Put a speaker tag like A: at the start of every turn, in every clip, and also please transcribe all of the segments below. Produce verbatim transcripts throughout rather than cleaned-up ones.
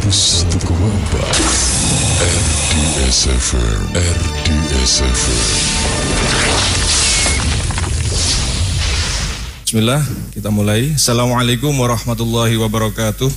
A: Fustu Kewabah R D S F M R D S F M.
B: Bismillah, kita mulai. Assalamualaikum warahmatullahi wabarakatuh.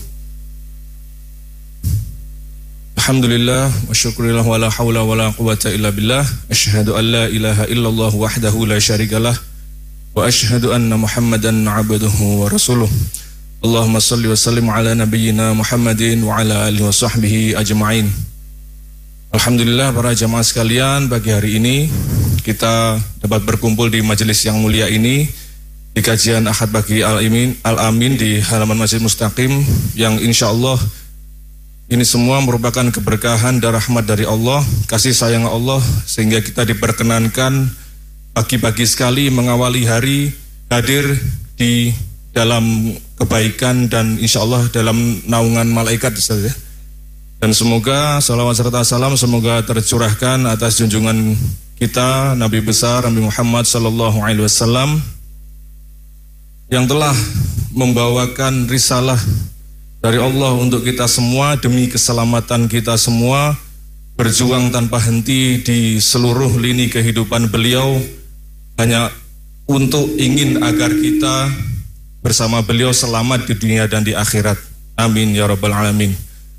B: Alhamdulillah wa syukurillah wa la hawla wa la quwata illa billah. Asyhadu an la ilaha illallah wahdahu la syarikalah wa asyhadu anna Muhammadan abduhu wa rasuluh. Allahumma salli wa sallim ala nabiyyina Muhammadin wa ala alihi wa sahbihi ajma'in. Alhamdulillah para jamaah sekalian, pagi hari ini kita dapat berkumpul di majelis yang mulia ini di kajian Ahad Pagi Al-Amin, Al-Amin di halaman Masjid Mustaqim, yang insya Allah ini semua merupakan keberkahan dan rahmat dari Allah, kasih sayang Allah, sehingga kita diperkenankan pagi-pagi sekali mengawali hari hadir di dalam kebaikan dan insya Allah dalam naungan malaikat, Ustaz ya. Dan semoga salawat serta salam semoga tercurahkan atas junjungan kita Nabi besar Nabi Muhammad sallallahu alaihi wasallam yang telah membawakan risalah dari Allah untuk kita semua demi keselamatan kita semua, berjuang tanpa henti di seluruh lini kehidupan beliau hanya untuk ingin agar kita bersama beliau selamat di dunia dan di akhirat. Amin ya rabbal alamin.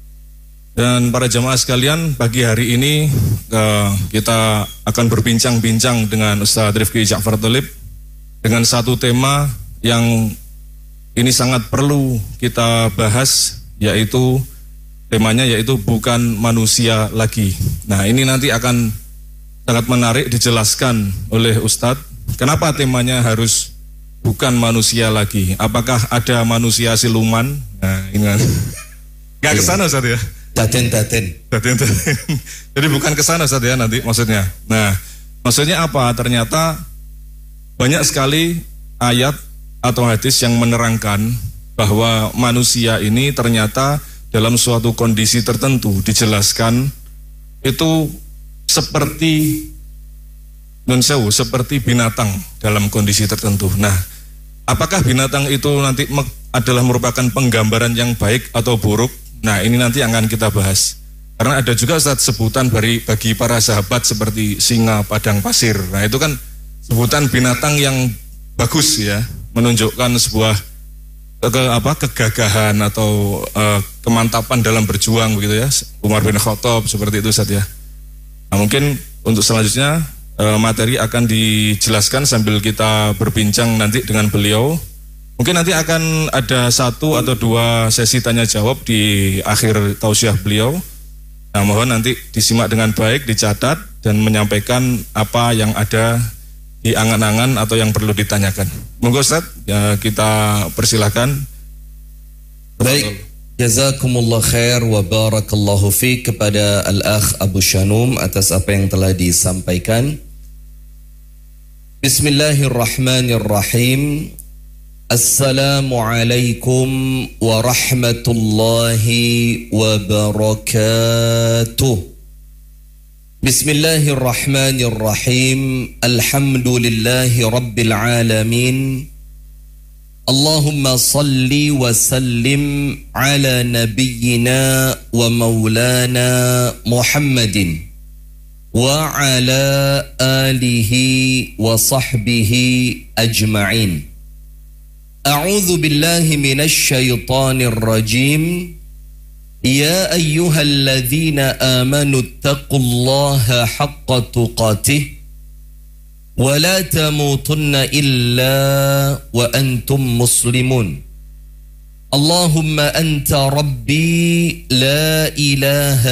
B: Dan para jamaah sekalian, pagi hari ini uh, kita akan berbincang-bincang dengan Ustaz Rifki Ja'far Thalib dengan satu tema yang ini sangat perlu kita bahas, yaitu temanya yaitu bukan manusia lagi. Nah, ini nanti akan sangat menarik dijelaskan oleh Ustadz. Kenapa temanya harus bukan manusia lagi? Apakah ada manusia siluman? Nah, ini kan nggak kesana Ustaz ya?
C: Daten-daten.
B: Daten-daten. Jadi bukan kesana Ustaz ya nanti maksudnya. Nah, maksudnya apa? Ternyata banyak sekali ayat atau hadis yang menerangkan bahwa manusia ini ternyata dalam suatu kondisi tertentu dijelaskan itu seperti nunsewu, seperti binatang dalam kondisi tertentu. Nah, apakah binatang itu nanti adalah merupakan penggambaran yang baik atau buruk? Nah, ini nanti akan kita bahas. Karena ada juga Ustaz sebutan bagi, bagi para sahabat seperti singa padang pasir. Nah, itu kan sebutan binatang yang bagus ya, menunjukkan sebuah ke, apa, kegagahan atau uh, kemantapan dalam berjuang begitu ya. Umar bin Khattab seperti itu Ustaz ya. Nah, mungkin untuk selanjutnya uh, materi akan dijelaskan sambil kita berbincang nanti dengan beliau. Mungkin nanti akan ada satu atau dua sesi tanya jawab di akhir tausiah beliau. Nah, mohon nanti disimak dengan baik, dicatat dan menyampaikan apa yang ada di angan-angan atau yang perlu ditanyakan. Monggo Ustaz, ya, kita persilahkan.
C: Baik, jazakumullah khair wa barakallahu fiik kepada Al-Akh Abu Shanum atas apa yang telah disampaikan. Bismillahirrahmanirrahim. Assalamualaikum warahmatullahi wabarakatuh. Bismillahirrahmanirrahim. Alhamdulillahi rabbil alamin. Allahumma salli wa sallim ala nabiyyina wa maulana Muhammadin wa ala alihi wa sahbihi ajma'in. A'udzu billahi minasy syaithanir rajim. Ya ayyuhalladzina amanu taqullaha haqqa tuqatih wa la tamutunna illa wa antum muslimun. Allahumma anta rabbi la ilaha